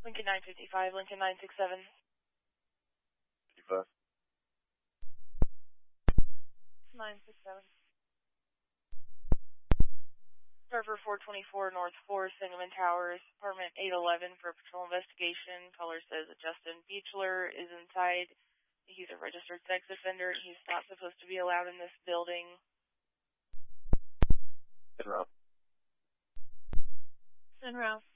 Lincoln 955, Lincoln 967. 55. 967. Server 424 North 4, Sangamon Towers, apartment 811 for a patrol investigation. Caller says that Justin Beechler is inside. He's a registered sex offender. He's not supposed to be allowed in this building. Send Ralph. Send Ralph.